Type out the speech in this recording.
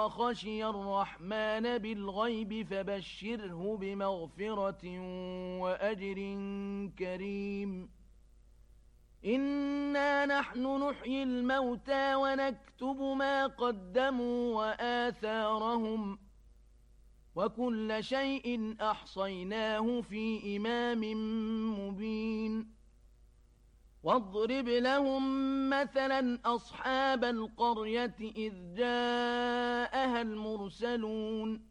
خشي الرحمن بالغيب فبشره بمغفرة وأجر كريم. إنا نحن نحيي الموتى ونكتب ما قدموا وآثارهم وكل شيء أحصيناه في إمام مبين. واضرب لهم مثلا أصحاب القرية إذ جاءها المرسلون